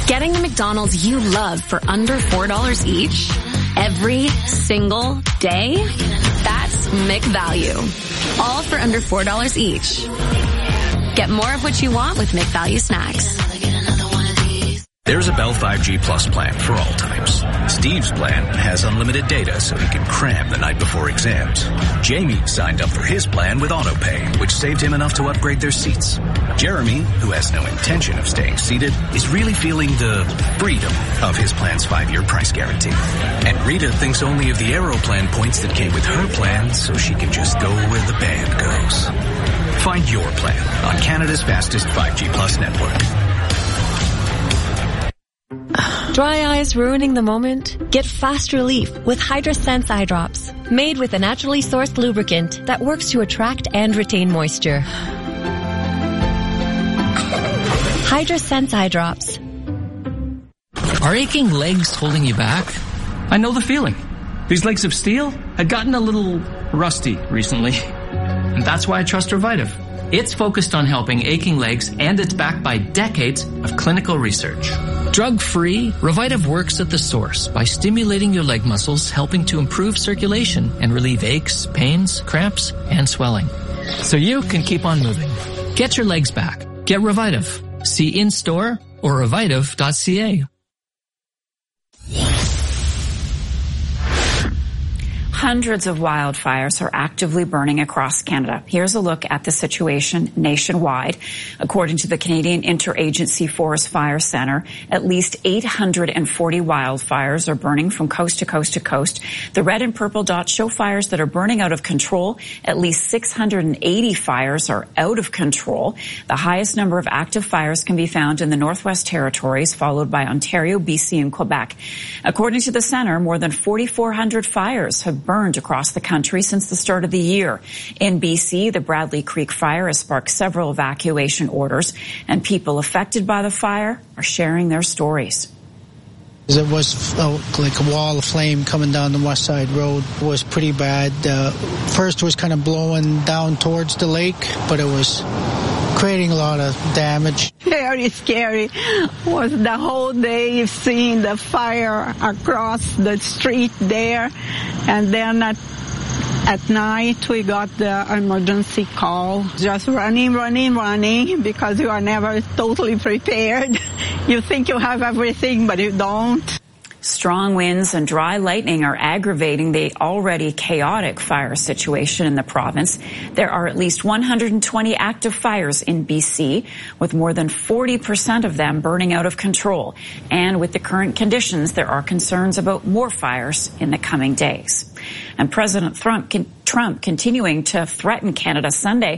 Getting the McDonald's you love for under $4 each every single day? That's McValue. All for under $4 each. Get more of what you want with McValue snacks. There's a Bell 5G Plus plan for all types. Steve's plan has unlimited data so he can cram the night before exams. Jamie signed up for his plan with AutoPay, which saved him enough to upgrade their seats. Jeremy, who has no intention of staying seated, is really feeling the freedom of his plan's 5-year price guarantee. And Rita thinks only of the Aeroplan points that came with her plan, so she can just go where the band goes. Find your plan on Canada's fastest 5G Plus network. Dry eyes ruining the moment? Get fast relief with HydraSense eye drops. Made with a naturally sourced lubricant that works to attract and retain moisture. HydraSense eye drops. Are aching legs holding you back? I know the feeling. These legs of steel had gotten a little rusty recently. And that's why I trust Revitive. It's focused on helping aching legs, and it's backed by decades of clinical research. Drug-free, Revitive works at the source by stimulating your leg muscles, helping to improve circulation and relieve aches, pains, cramps, and swelling. So you can keep on moving. Get your legs back. Get Revitive. See in-store or revitive.ca. Hundreds of wildfires are actively burning across Canada. Here's a look at the situation nationwide. According to the Canadian Interagency Forest Fire Centre, at least 840 wildfires are burning from coast to coast to coast. The red and purple dots show fires that are burning out of control. At least 680 fires are out of control. The highest number of active fires can be found in the Northwest Territories, followed by Ontario, BC, and Quebec. According to the centre, more than 4,400 fires have burned across the country since the start of the year. In BC, the Bradley Creek fire has sparked several evacuation orders, and people affected by the fire are sharing their stories. It was like a wall of flame coming down the West Side Road. It was pretty bad. First it was kind of blowing down towards the lake, but it was creating a lot of damage. Very scary was the whole day seeing the fire across the street there, and then at night we got the emergency call. Just running because you are never totally prepared. You think you have everything, but you don't. Strong winds and dry lightning are aggravating the already chaotic fire situation in the province. There are at least 120 active fires in BC, with more than 40% of them burning out of control. And with the current conditions, there are concerns about more fires in the coming days. And President Trump continuing to threaten Canada Sunday